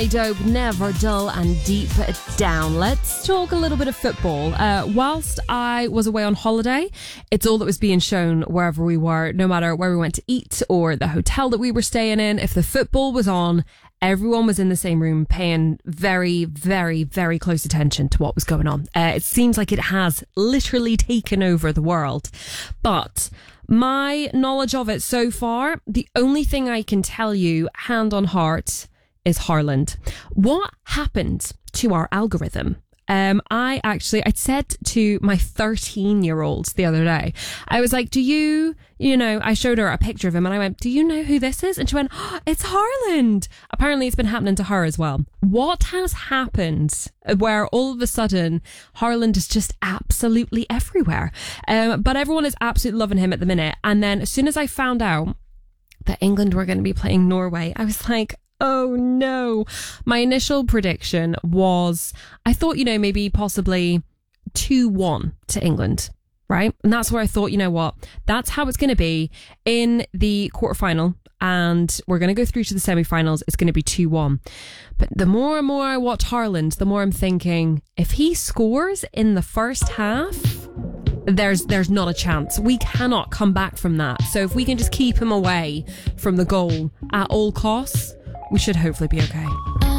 Dope, never dull and deep down. Let's talk a little bit of football. Whilst I was away on holiday, it's all that was being shown wherever we were, no matter where we went to eat or the hotel that we were staying in. If the football was on, everyone was in the same room paying very, very, very close attention to what was going on. It seems like it has literally taken over the world. But my knowledge of it so far, the only thing I can tell you, hand on heart, is Haaland. What happened to our algorithm? I said to my 13-year-old the other day, I was like, I showed her a picture of him and I went, do you know who this is? And she went, oh, it's Haaland. Apparently it's been happening to her as well. What has happened where all of a sudden Haaland is just absolutely everywhere? But everyone is absolutely loving him at the minute. And then as soon as I found out that England were going to be playing Norway, I was like, oh no. My initial prediction was, I thought, maybe possibly 2-1 to England, right? And that's where I thought, you know what? That's how it's going to be in the quarterfinal. And we're going to go through to the semi-finals. It's going to be 2-1. But the more and more I watch Haaland, the more I'm thinking, if he scores in the first half, there's not a chance. We cannot come back from that. So if we can just keep him away from the goal at all costs, we should hopefully be okay.